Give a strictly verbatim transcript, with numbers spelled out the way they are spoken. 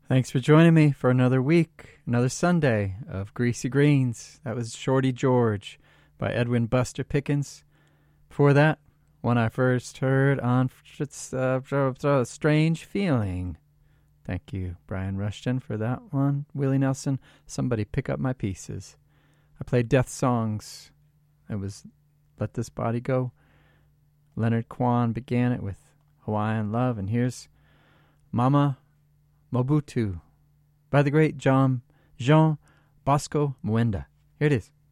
Thanks for joining me for another week, another Sunday of Greasy Greens. That was Shorty George by Edwin Buster Pickens. Before that, one I first heard on uh, Strange Feeling. Thank you, Brian Rushton, for that one. Willie Nelson, Somebody Pick Up My Pieces. I played Death Songs. It was Let This Body Go. Leonard Kwan began it with Hawaiian Love, and here's Mama Mobutu by the great John Jean Bosco Mwenda. Here it is.